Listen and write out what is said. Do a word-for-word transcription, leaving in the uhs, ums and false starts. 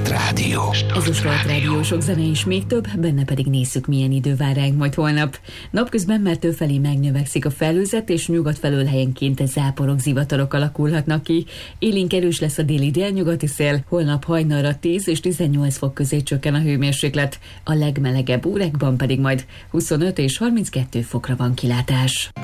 Start Rádió. Ez a Start Rádió, sok zene és még több, benne pedig nézzük, milyen idő vár ránk majd holnap. Napközben már többfelé megnövekszik a felhőzet, és nyugat felől helyenként záporok, zivatarok alakulhatnak ki. Élénk erős lesz a déli délnyugati szél, holnap hajnalra tíz és tizennyolc fok közé csökken a hőmérséklet, a legmelegebb órákban pedig majd huszonöt és harminckettő fokra van kilátás.